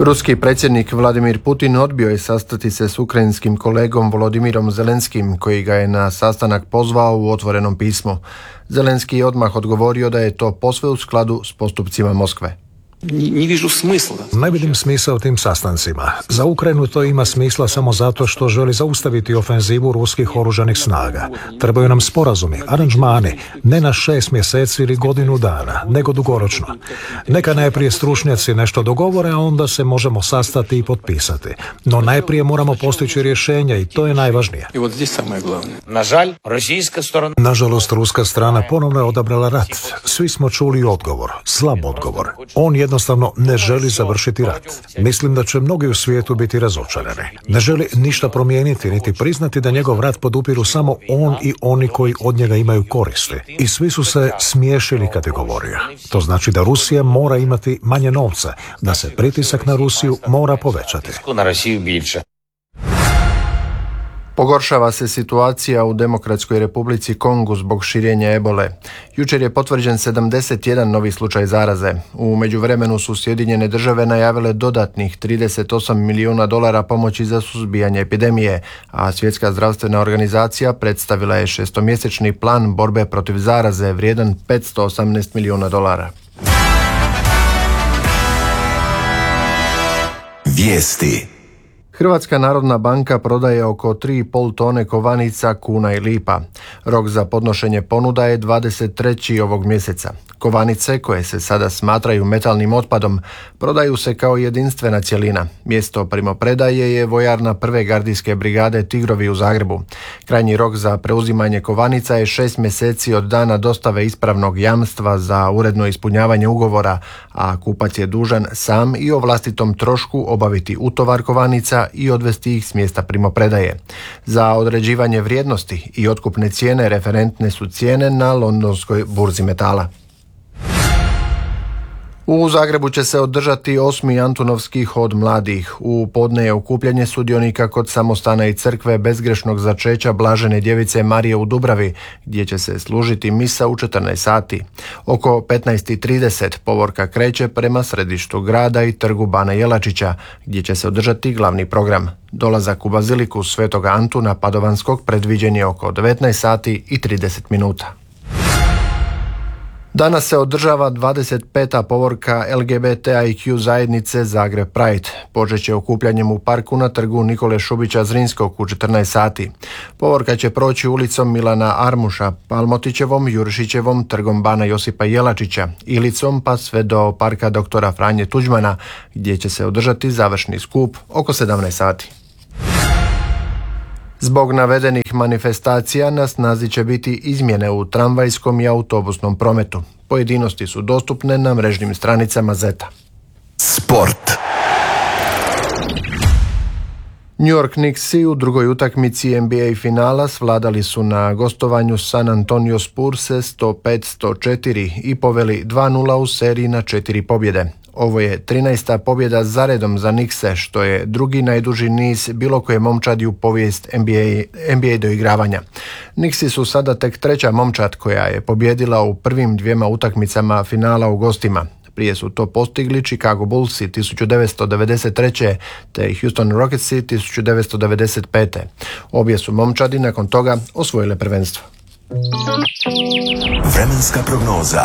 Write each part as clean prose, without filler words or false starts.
Ruski predsjednik Vladimir Putin odbio je sastati se s ukrajinskim kolegom Volodimirom Zelenskim, koji ga je na sastanak pozvao u otvorenom pismu. Zelenski je odmah odgovorio da je to posve u skladu s postupcima Moskve. Ne vidim smisla u tim sastancima. Za Ukrajinu to ima smisla samo zato što želi zaustaviti ofenzivu ruskih oružanih snaga. Trebaju nam sporazumi, aranžmani, ne na 6 mjeseci ili godinu dana, nego dugoročno. Neka najprije stručnjaci nešto dogovore, a onda se možemo sastati i potpisati. No najprije moramo postići rješenja i to je najvažnije. Nažalost, ruska strana ponovno je odabrala rat. Svi smo čuli odgovor, slab odgovor. On jednostavno ne želi završiti rat. Mislim da će mnogi u svijetu biti razočarani. Ne želi ništa promijeniti, niti priznati da njegov rat podupiru samo on i oni koji od njega imaju koristi. I svi su se smiješili kad je govorio. To znači da Rusija mora imati manje novca, da se pritisak na Rusiju mora povećati. Pogoršava se situacija u Demokratskoj Republici Kongu zbog širenja ebole. Jučer je potvrđen 71 novi slučaj zaraze. U međuvremenu su Sjedinjene Države najavile dodatnih $38 milijuna pomoći za suzbijanje epidemije, a Svjetska zdravstvena organizacija predstavila je 6-mjesečni plan borbe protiv zaraze vrijedan $518 milijuna. Vijesti. Hrvatska narodna banka prodaje oko 3,5 tone kovanica, kuna i lipa. Rok za podnošenje ponuda je 23. ovog mjeseca. Kovanice, koje se sada smatraju metalnim otpadom, prodaju se kao jedinstvena cjelina. Mjesto primopredaje je vojarna 1. gardijske brigade Tigrovi u Zagrebu. Krajnji rok za preuzimanje kovanica je 6 mjeseci od dana dostave ispravnog jamstva za uredno ispunjavanje ugovora, a kupac je dužan sam i o vlastitom trošku obaviti utovar kovanica i odvesti ih s mjesta primopredaje. Za određivanje vrijednosti i otkupne cijene referentne su cijene na londonskoj burzi metala. U Zagrebu će se održati 8. Antunovski hod mladih. U podne je okupljanje sudionika kod samostana i crkve bezgrešnog začeća Blažene djevice Marije u Dubravi, gdje će se služiti misa u 14 sati. Oko 15:30 povorka kreće prema središtu grada i trgu Bana Jelačića, gdje će se održati glavni program. Dolazak u baziliku Svetoga Antuna Padovanskog predviđen je oko 19 sati i 30 minuta. Danas se održava 25. povorka LGBTIQ zajednice Zagreb Pride. Počet će okupljanjem u parku na trgu Nikole Šubića Zrinskog u 14 sati. Povorka će proći ulicom Milana Armuša, Palmotićevom, Juršićevom, trgom Bana Josipa Jelačića, Ilicom pa sve do parka doktora Franje Tuđmana, gdje će se održati završni skup oko 17 sati. Zbog navedenih manifestacija na snazi će biti izmjene u tramvajskom i autobusnom prometu. Pojedinosti su dostupne na mrežnim stranicama Zeta. Sport. New York Knicksi u drugoj utakmici NBA finala svladali su na gostovanju San Antonio Spurse 105-104 i poveli 2-0 u seriji na 4 pobjede. Ovo je 13. pobjeda zaredom za Knickse, što je drugi najduži niz bilo koje momčadi u povijest NBA doigravanja. Knicksi su sada tek treća momčad koja je pobjedila u prvim 2 utakmicama finala u gostima. Prije su to postigli Chicago Bullsi 1993. te Houston Rocketsi 1995. Obje su momčadi nakon toga osvojile prvenstvo. Vremenska prognoza.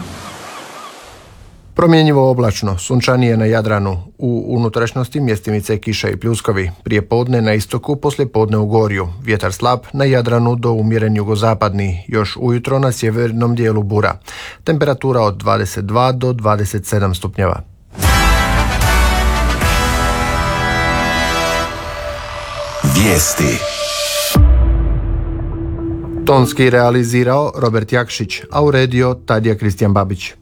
Promjenjivo oblačno, sunčanije na Jadranu, u unutrašnjosti mjestimice kiša i pljuskovi, prije podne na istoku, poslije podne u Gorju, vjetar slab na Jadranu do umjeren jugozapadni, još ujutro na sjevernom dijelu bura. Temperatura od 22 do 27 stupnjeva. Vijesti. Tonski realizirao Robert Jakšić, a uredio Tadija Kristijan Babić.